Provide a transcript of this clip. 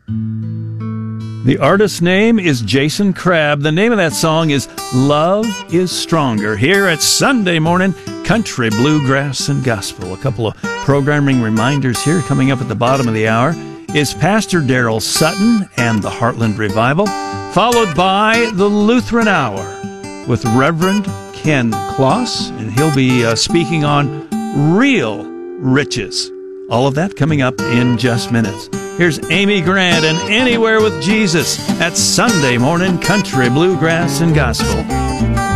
The artist's name is Jason Crabb. The name of that song is Love is Stronger, here at Sunday Morning Country, Bluegrass, and Gospel. A couple of programming reminders here coming up at the bottom of the hour is Pastor Daryl Sutton and the Heartland Revival, followed by the Lutheran Hour with Reverend Ken Kloss, and he'll be speaking on real riches. All of that coming up in just minutes. Here's Amy Grant and Anywhere with Jesus at Sunday Morning Country, Bluegrass, and Gospel.